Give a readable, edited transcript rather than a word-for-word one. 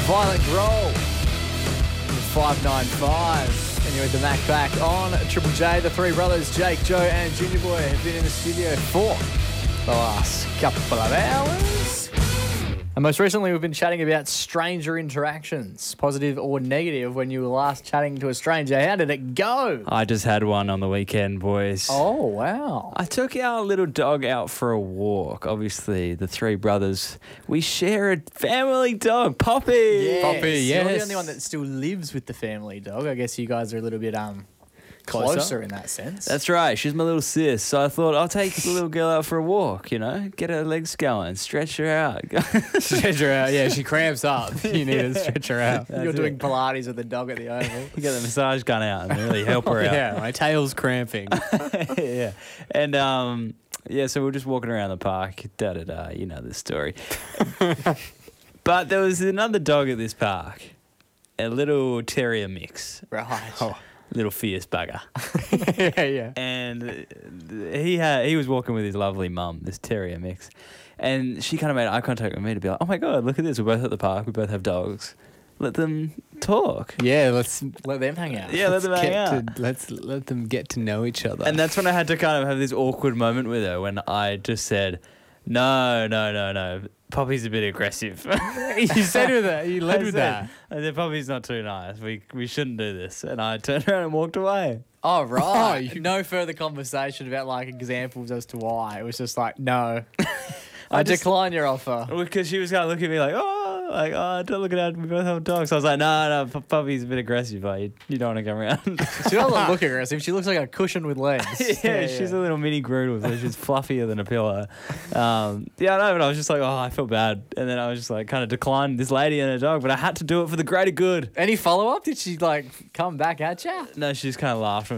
Violent Growl. 595. And you're with the Mac back on Triple J. The three brothers, Jake, Joe, and Junior Boy, have been in the studio for the last couple of hours. And most recently, we've been chatting about stranger interactions, positive or negative, when you were last chatting to a stranger. How did it go? I just had one on the weekend, boys. Oh, wow. I took our little dog out for a walk. Obviously, the three brothers, we share a family dog, Poppy. Yes. Poppy, You're the yes. only one that still lives with the family dog. I guess you guys are a little bit closer in that sense. That's right. She's my little sis. So I thought I'll take the little girl out for a walk, you know, get her legs going, stretch her out. Stretch her out. Yeah, she cramps up. You need to stretch her out. You're doing Pilates with the dog at the Oval. Get the massage gun out and really help her out. Yeah, my tail's cramping. Yeah. And so we're just walking around the park, da-da-da, you know the story. But there was another dog at this park, a little terrier mix, Right. little fierce bugger. Yeah. And he was walking with his lovely mum, this terrier mix. And she kind of made eye contact with me to be like, oh my God, look at this. We're both at the park. We both have dogs. Let them talk. Yeah, let's Let them hang out. Yeah, let them hang out. let's let them get to know each other. And that's when I had to kind of have this awkward moment with her when I just said, no. Poppy's a bit aggressive. you said with that. You led I with said- that. I said, Poppy's not too nice. We shouldn't do this. And I turned around and walked away. Oh, right. Oh, No further conversation about, like, examples as to why. It was just like, no. I just- decline your offer. Because she was kind of looking at me like, don't look at that. We both have dogs. So I was like, no, Poppy's a bit aggressive. Like, you don't want to come around. She doesn't look aggressive. She looks like a cushion with legs. yeah, she's a little mini Groodle, so she's fluffier than a pillow. I know, but I was just like, I felt bad. And then I was just like, kind of declined this lady and her dog, but I had to do it for the greater good. Any follow-up? Did she, like, come back at you? No, she just kind of laughed